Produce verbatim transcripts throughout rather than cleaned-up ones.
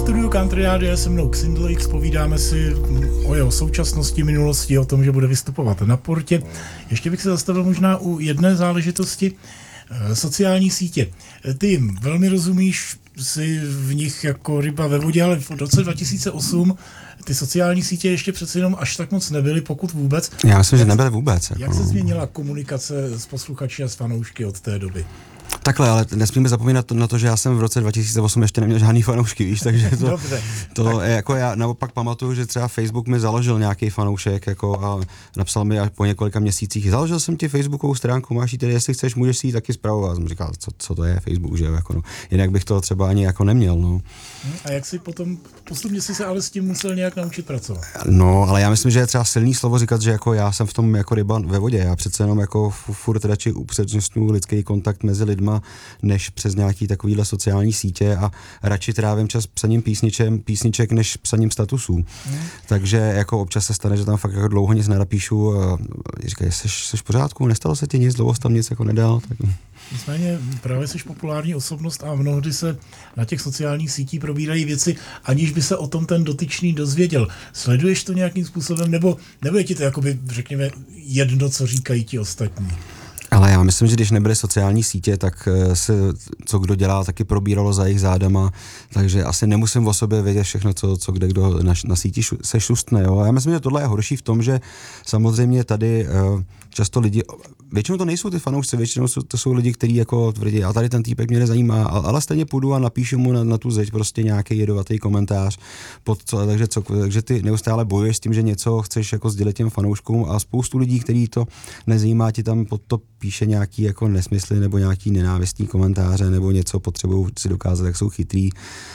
studiu Country Rádia je se mnou Xindl X, povídáme si o jeho současnosti, minulosti, o tom, že bude vystupovat na Portě. Ještě bych se zastavil možná u jedné záležitosti, sociální sítě. Ty jim velmi rozumíš, jsi v nich jako ryba ve vodě, ale v roce dva tisíce osm ty sociální sítě ještě přece jenom až tak moc nebyly, pokud vůbec. Já myslím, že nebyly vůbec. Jak se změnila komunikace s posluchači a s fanoušky od té doby? Takhle, ale nesmíme zapomínat na to, že já jsem v roce dva tisíce osm ještě neměl žádný fanoušky, víš, takže to, Dobře, to tak. je jako já naopak pamatuju, že třeba Facebook mi založil nějaký fanoušek jako a napsal mi až po několika měsících, založil jsem ti Facebookovou stránku, máš ji tedy, jestli chceš, můžeš si ji taky spravovat. Jsem říkal, co, co to je Facebook, že jo, jako no. Jinak bych to třeba ani jako neměl, no. A jak si potom, postupně si se ale s tím musel nějak naučit pracovat? No, ale já myslím, že je třeba silný slovo říkat, že jako já jsem v tom jako ryba ve vodě, já přece jenom jako furt radši upřednostňuji lidský kontakt mezi lidma, než přes nějaký takovýhle sociální sítě a radši trávím čas psaním písničem, písniček, než psaním statusů. Hmm. Takže jako občas se stane, že tam fakt jako dlouho nic nenapíšu a říkají, seš, seš v pořádku, nestalo se ti nic, dlouho tam nic jako nedal. Tak... Nicméně právě jsi populární osobnost a mnohdy se na těch sociálních sítích probírají věci, aniž by se o tom ten dotyčný dozvěděl. Sleduješ to nějakým způsobem, nebo, nebo je ti to jakoby, řekněme, jedno, co říkají ti ostatní? Ale já myslím, že když nebyly sociální sítě, tak se co kdo dělá, taky probíralo za jejich zádama, takže asi nemusím o sobě vědět všechno, co, co kde kdo na, na síti šu, se šustne. Jo? A já myslím, že tohle je horší v tom, že samozřejmě tady uh, často lidi, většinou to nejsou ty fanoušci, většinou jsou, to jsou lidi, kteří jako tvrdí, a tady ten týpek mě nezajímá, ale stejně půjdu a napíšu mu na, na tu zeď prostě nějaký jedovatý komentář, pod co, takže, co, takže ty neustále bojuješ s tím, že něco chceš jako sdělit těm fanouškům a spoustu lidí, kteří to nezajímá, ti tam pod to píše nějaký jako nesmysly nebo nějaký nenávistný komentáře nebo něco, potřebují si dokázat, jak jsou chytrý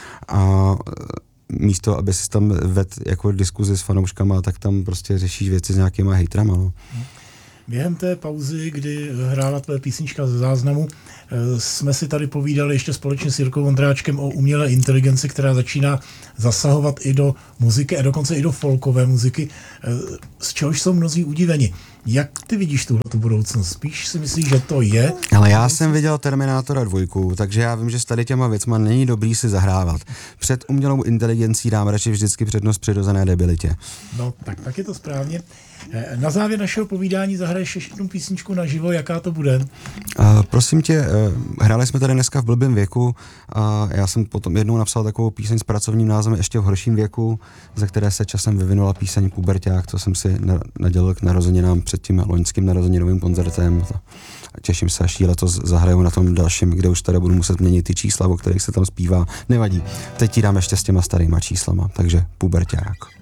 a místo, aby si tam vedl jako diskuzi s fanouškama, tak tam prostě řešíš věci s nějakýma hejtrama, no. Během té pauzy, kdy hrála tvoje písnička ze záznamu, jsme si tady povídali ještě společně s Jirkou Vondráčkem o umělé inteligenci, která začíná zasahovat i do muziky a dokonce i do folkové muziky, z čehož jsou mnozí udiveni. Jak ty vidíš tuhletu budoucnost? Spíš si myslíš, že to je? Ale já jsem viděl Terminátora dvojku, takže já vím, že s tady těma věcma není dobrý si zahrávat. Před umělou inteligencí dám radši vždycky přednost přirozené debilitě. No, tak, tak je to správně. Na závěr našeho povídání zahraješ ještě jednu písničku naživo, jaká to bude? Uh, prosím tě, uh, hráli jsme tady dneska v blbém věku a já jsem potom jednou napsal takovou píseň s pracovním názvem Ještě v horším věku, ze které se časem vyvinula píseň Puberťák, to jsem si na, nadělil k narozeninám před tím loňským narozeninovým koncertem. Těším se, až ji letos zahraju na tom dalším, kde už tady budu muset měnit ty čísla, o kterých se tam zpívá. Nevadí, teď ti dám ještě s těma starýma číslama, takže Puberťák.